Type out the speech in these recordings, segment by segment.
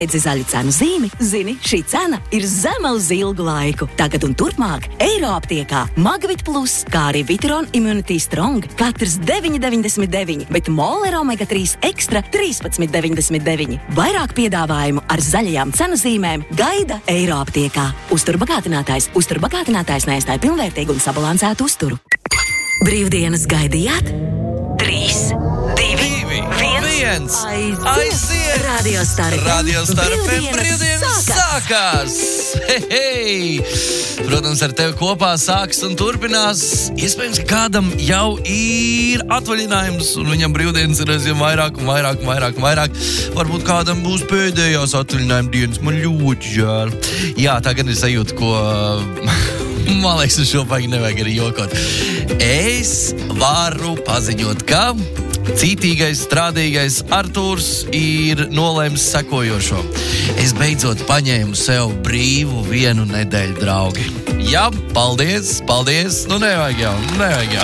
Redzi zaļu cenu zīmi, zini, šī cena ir zema uz ilgu laiku. Tagad un turpmāk Eiroaptiekā Magvit Plus, kā arī Viteron Immunity Strong, katrs 9,99, bet Moler Omega 3 Extra 13,99. Vairāk piedāvājumu ar zaļajām cenu zīmēm gaida Eiroaptiekā. Uzturbagātinātājs neaizstāja pilnvērtīgu un sabalansētu uzturu. Brīvdienas gaidījāt? 3, 2, 1. Aiziet! Radio Star FM brīvdienas sākās! Hei! Protams, ar tevi kopā sāks un turpinās. Iespējams, ka kādam jau ir atvaļinājums, un viņam brīvdienas ir aizvien vairāk. Varbūt kādam būs pēdējās atvaļinājuma dienas. Man ļoti žēl. Jā, tā gan ir sajūta, ko... Man liekas, uz šo paigi nevajag arī jokot. Es varu paziņot, ka cītīgais, strādīgais Artūrs ir nolēmis sekojošo. Es beidzot paņēmu sev brīvu 1 nedēļu, draugi. Jā, paldies. Nu, nevajag jau.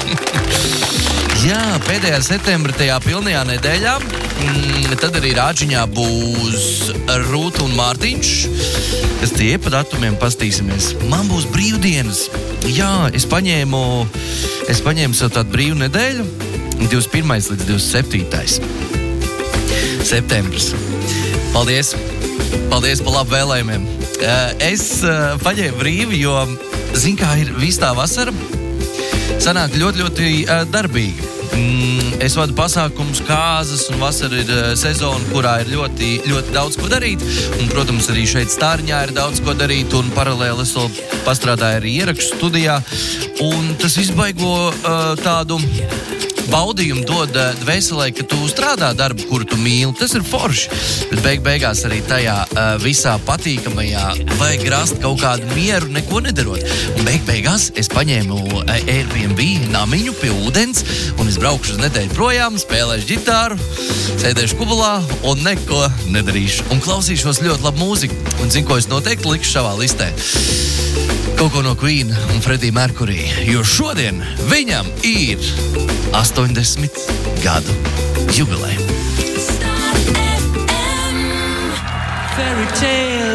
Jā, pēdējā septembra tajā pilnajā nedēļā, tad arī Rāčiņā būs Rūta un Mārtiņš, kas tie pa datumiem pastīsimies. Man būs brīvdienas. Jā, es paņēmu sev tādu brīvu nedēļu, 21. līdz 27. septembris. Paldies par labu vēlējumiem. Es paņēmu brīvi, jo, zin kā ir viss tā vasara, sanāk ļoti darbīgi. Es vadu pasākumus, kāzas, un vasara ir sezona, kurā ir ļoti daudz ko darīt. Un, protams, arī šeit Stārņā ir daudz ko darīt, un paralēli es vēl pastrādāju arī ierakstu studijā. Un tas izbaigo tādu baudījumu dod dvēselē, ka tu strādā darbu, kuru tu mīli. Tas ir forši. Bet beigās arī tajā visā patīkamajā vajag rast kaut kādu mieru, neko nedarot. Un beigās es paņēmu Airbnb namiņu pie ūdens, un es braukšu uz nedēļu projām, spēlēšu ģitāru, sēdēšu kubulā un neko nedarīšu. Un klausīšos ļoti labu mūziku. Un zinu, ko es noteikti likšu šavā listē. Kaut ko no Queen un Freddie Mercury, jo šodien viņam ir 80 gadu jubileja.